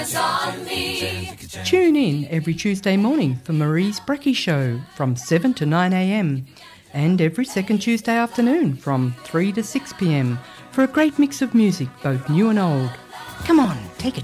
Tune in every Tuesday morning for Marie's Brekkie Show from 7 to 9 a.m. and every second Tuesday afternoon from 3 to 6 p.m. for a great mix of music, both new and old. Come on.